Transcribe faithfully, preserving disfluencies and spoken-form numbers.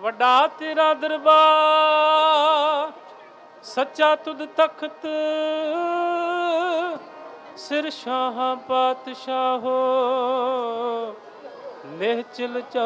ਵੱਡਾ ਤੇਰਾ ਦਰਬਾਰ, ਸੱਚਾ ਤੁਧ ਤਖਤ, ਸਿਰ ਸ਼ਾਹਾਂ ਪਾਤਸ਼ਾਹੋ, ਨਿਹਚਲ